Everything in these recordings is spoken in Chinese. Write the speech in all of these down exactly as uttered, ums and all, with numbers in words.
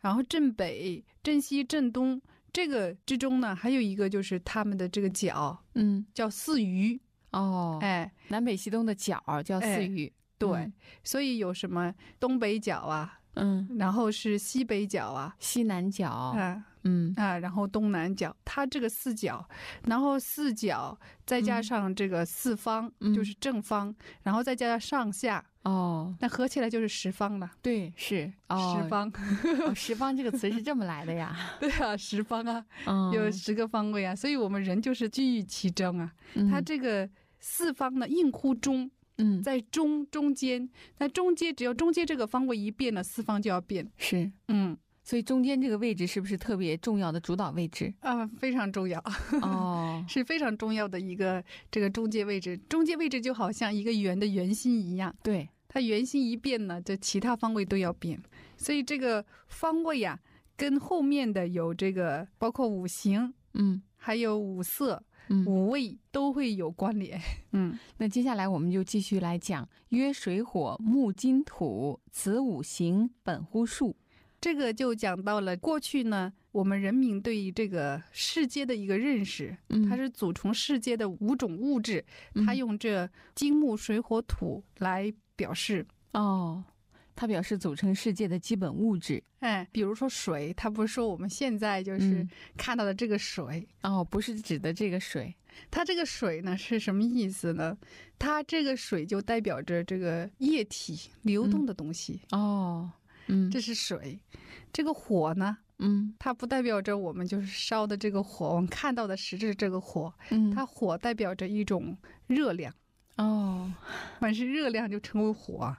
然后正北、正西、正东，这个之中呢，还有一个就是他们的这个角，嗯，叫四隅。 哦，哎，南北西东的角叫四隅。哎， 对，嗯，所以有什么东北角啊，嗯，然后是西北角啊， 西南角啊，嗯啊，然后东南角，它这个四角，然后四角再加上这个四方，嗯，就是正方，然后再加上上下，哦，那合起来就是十方了。 对，是，哦， 十方， 哦，十方这个词是这么来的呀？ 对啊，十方啊，嗯，有十个方位啊，所以我们人就是居于其中啊。嗯，它这个四方呢，应乎中。嗯，在中中间，在中间，只要中间这个方位一变了，四方就要变。 是，嗯，所以中间这个位置是不是特别重要的主导位置啊？非常重要哦，是非常重要的一个这个中间位置。中间位置就好像一个圆的圆心一样， 对， 它圆心一变呢，这其他方位都要变。所以这个方位呀，跟后面的有这个包括五行，嗯，还有五色。嗯，五味都会有关联。 嗯，那接下来我们就继续来讲曰水火木金土，此五行本乎数。 这个就讲到了过去呢，我们人民对于这个世界的一个认识，嗯，它是组成世界的五种物质，嗯，它用这金木水火土来表示。 哦，它表示组成世界的基本物质。 哎，比如说水，它不是说我们现在就是看到的这个水， 嗯，哦，不是指的这个水。 它这个水呢是什么意思呢？它这个水就代表着这个液体流动的东西。嗯，哦，嗯，这是水。这个火呢，嗯，它不代表着我们就是烧的这个火，我们看到的实质这个火，嗯，它火代表着一种热量。哦，凡是热量就称为火。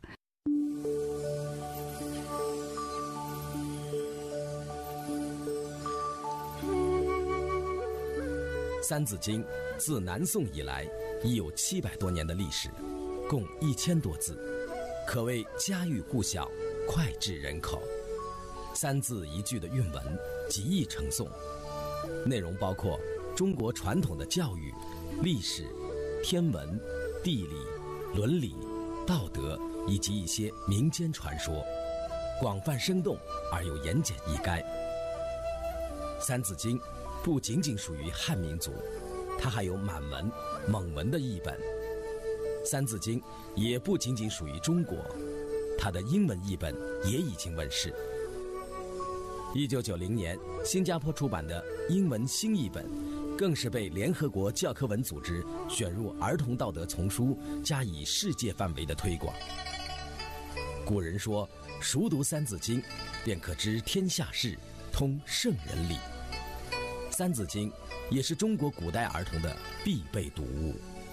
三字经自南宋以来已有七百多年的历史，共一千多字，可谓家喻户晓，脍炙人口。三字一句的韵文极易称颂，内容包括中国传统的教育、历史、天文、地理、伦理、道德以及一些民间传说，广泛生动而又言简意赅。三字经不仅仅属于汉民族，它还有满文、蒙文的译本。三字经也不仅仅属于中国，它的英文译本也已经问世。一九九零年，新加坡出版的英文新译本，更是被联合国教科文组织选入儿童道德丛书，加以世界范围的推广。古人说，熟读三字经，便可知天下事，通圣人理。三字经也是中国古代儿童的必备读物。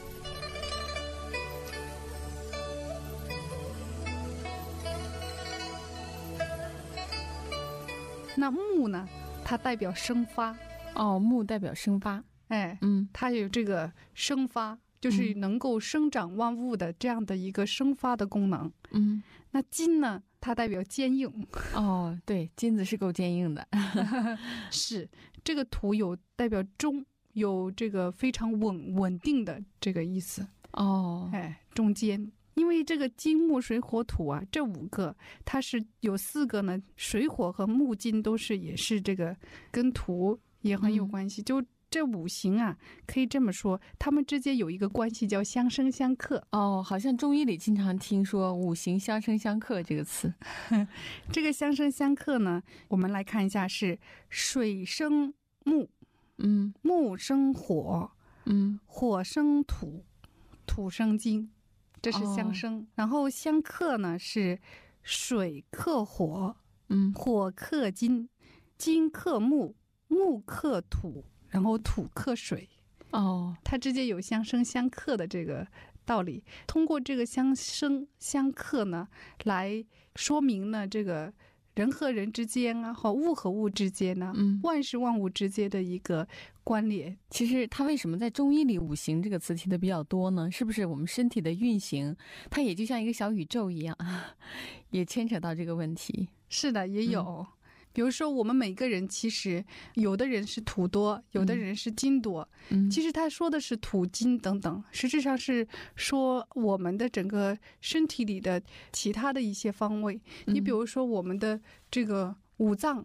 那木呢，它代表生发。 哦，木代表生发。 哎，嗯，它有这个生发，就是能够生长万物的这样的一个生发的功能。嗯，那金呢，它代表坚硬。 哦，对，金子是够坚硬的。 是，这个土有代表中，有这个非常稳稳定的这个意思。哦，哎，中间。因为这个金木水火土啊，这五个它是有四个呢，水火和木金都是也是这个跟土也很有关系。嗯，就这五行啊，可以这么说，它们之间有一个关系叫相生相克。 哦，好像中医里经常听说五行相生相克这个词。 这个相生相克呢，我们来看一下，是水生木，嗯，木生火，嗯，火生土，土生金。这是相生。哦，然后相克呢是水克火，嗯，火克金，金克木，木克土，然后土克水。哦，它之间有相生相克的这个道理。通过这个相生相克呢，来说明呢这个人和人之间啊，和物和物之间呢，嗯，万事万物之间的一个关联。 其实它为什么在中医里五行这个词提的比较多呢？是不是我们身体的运行，它也就像一个小宇宙一样，也牵扯到这个问题？ 是的，也有。嗯，比如说我们每个人其实有的人是土多，有的人是金多。嗯，其实他说的是土金等等，实质上是说我们的整个身体里的其他的一些方位。嗯，你比如说我们的这个五脏